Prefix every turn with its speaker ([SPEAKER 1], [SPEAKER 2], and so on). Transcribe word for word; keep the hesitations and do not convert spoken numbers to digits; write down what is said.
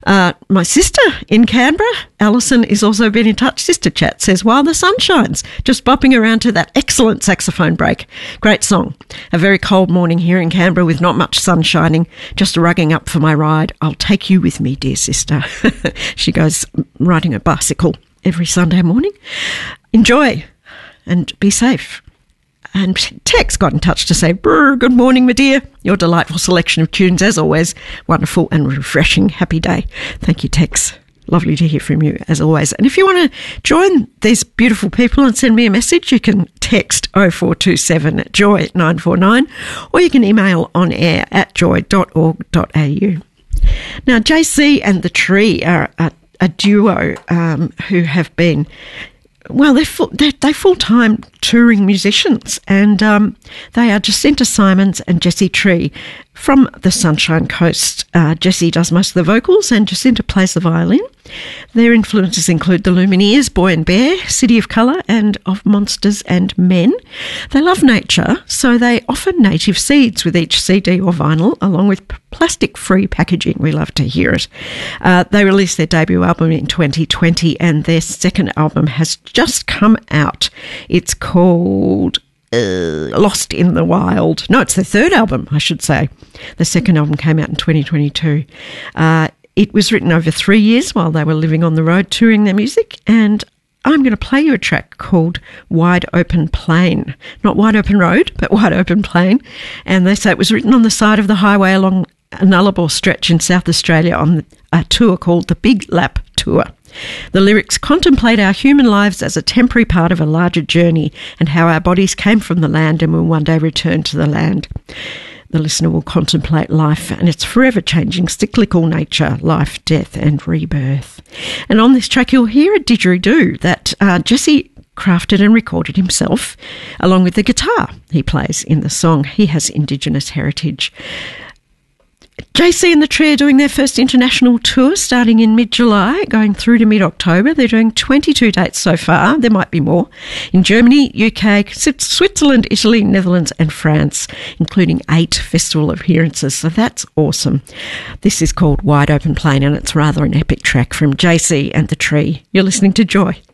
[SPEAKER 1] Uh, my sister in Canberra, Alison, is also been in touch. Sister Chat says, while the sun shines, just bopping around to that excellent saxophone break. Great song. A very cold morning here in Canberra with not much sun shining, just rugging up for my ride. I'll take you with me, dear sister. She goes riding a bicycle every Sunday morning. Enjoy and be safe. And Tex got in touch to say, good morning, my dear. Your delightful selection of tunes, as always. Wonderful and refreshing. Happy day. Thank you, Tex. Lovely to hear from you, as always. And if you want to join these beautiful people and send me a message, you can text oh four two seven joy nine four nine, or you can email on air at joy dot org dot a u. Now, J C and the Tree are a, a duo um, who have been... Well, they're, full, they're, they're full-time touring musicians, and um, they are Jacinta Simons and Jessie Tree from the Sunshine Coast. Uh, Jessie does most of the vocals and Jacinta plays the violin. Their influences include the Lumineers, Boy and Bear, City of Colour and Of Monsters and Men. They love nature, so they offer native seeds with each C D or vinyl, along with plastic-free packaging. We love to hear it. Uh, they released their debut album in twenty twenty, and their second album has just come out. It's called uh, Lost in the Wild. No, it's their third album, I should say. The second album came out in twenty twenty-two. Uh, it was written over three years while they were living on the road touring their music, and I'm going to play you a track called Wide Open Plain. Not Wide Open Road, but Wide Open Plain. And they say it was written on the side of the highway along a Nullarbor stretch in South Australia on a tour called the Big Lap Tour. The lyrics contemplate our human lives as a temporary part of a larger journey and how our bodies came from the land and will one day return to the land. The listener will contemplate life and its forever changing cyclical nature, life, death and rebirth. And on this track you'll hear a didgeridoo that uh, Jessie crafted and recorded himself, along with the guitar he plays in the song. He has Indigenous heritage. J C and the Tree are doing their first international tour starting in mid-July, going through to mid-October. They're doing twenty-two dates so far. There might be more. In Germany, U K, Switzerland, Italy, Netherlands and France, including eight festival appearances. So that's awesome. This is called Wide Open Plain, and it's rather an epic track from J C and the Tree. You're listening to Joy.